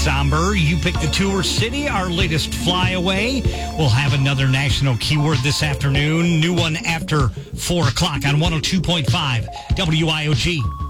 Somber, you pick the tour city, our latest flyaway. We'll have another national keyword this afternoon. New one after 4 o'clock on 102.5 WIOG.